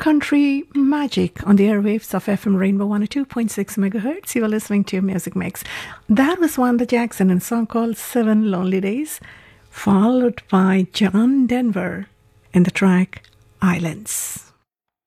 country magic on the airwaves of FM Rainbow 102.6 megahertz. You are listening to Music Mix. That was Wanda Jackson in a song called 7 Lonely Days, followed by John Denver in the track Islands.